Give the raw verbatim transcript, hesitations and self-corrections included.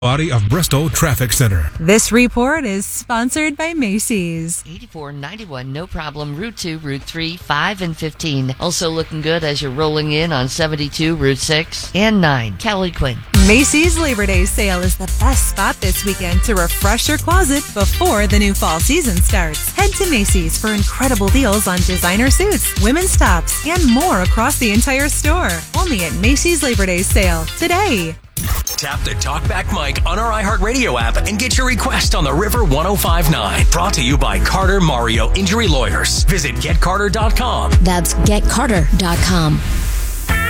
Body of Bristol Traffic Center. This report is sponsored by Macy's. eighty-four ninety-one, no problem. Route two, Route three, five, and fifteen. Also looking good as you're rolling in on seventy-two, Route six, and nine. Kelly Quinn. Macy's Labor Day sale is the best spot this weekend to refresh your closet before the new fall season starts. Head to Macy's for incredible deals on designer suits, women's tops, and more across the entire store. Only at Macy's Labor Day sale today. Tap the TalkBack mic on our iHeartRadio app and get your request on the River one oh five point nine. Brought to you by Carter Mario Injury Lawyers. Visit get carter dot com. That's get carter dot com.